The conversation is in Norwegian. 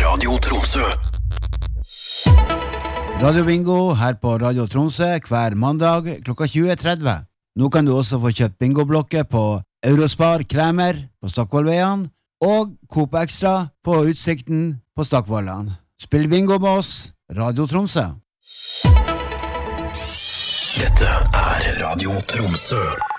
Radio Tromsø. Radio Bingo her på Radio Tromsø hver mandag klokka 20:30. Nå kan du også få kjøpt bingoblokker på Eurospar Kremer på Stokkvollveien og Coop Extra på Utsikten på Stokkvollan. Spill bingo med oss, Radio Tromsø. Dette er Radio Tromsø.